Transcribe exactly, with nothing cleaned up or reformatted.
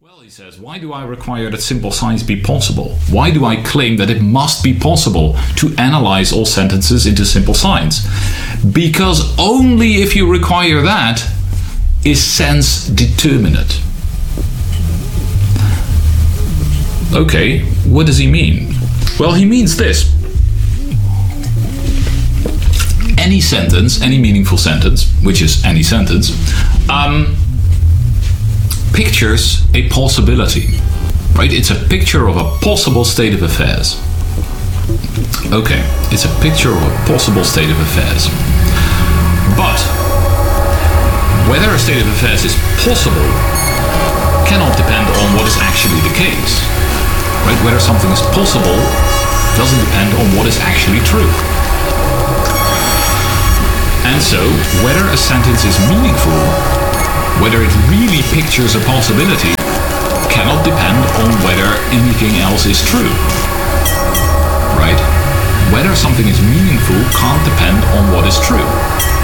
Well, he says, why do I require that simple science be possible? Why do I claim that it must be possible to analyze all sentences into simple science? Because only if you require that is sense determinate. Okay, what does he mean? Well, he means this. Any sentence, any meaningful sentence, which is any sentence, um, pictures a possibility, right? It's a picture of a possible state of affairs. Okay, it's a picture of a possible state of affairs. But whether a state of affairs is possible cannot depend on what is actually the case, right? Whether something is possible doesn't depend on what is actually true. And so, whether a sentence is meaningful, whether it really pictures a possibility, cannot depend on whether anything else is true. Right? Whether something is meaningful can't depend on what is true.